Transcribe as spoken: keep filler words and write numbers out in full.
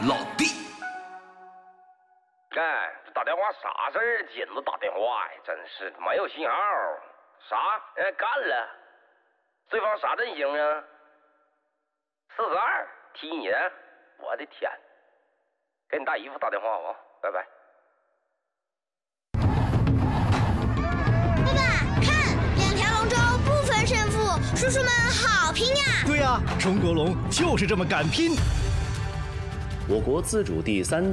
老弟。 哎，这打电话啥事儿？紧着打电话呀，真是没有信号。啥？哎，干了。对方啥阵型啊？四十二踢你的，我的天！给你大姨夫打电话啊，拜拜。 爸爸，看，两条龙舟不分胜负，叔叔们好拼呀！ 对呀、中国龙就是这么敢拼。 我国自主第三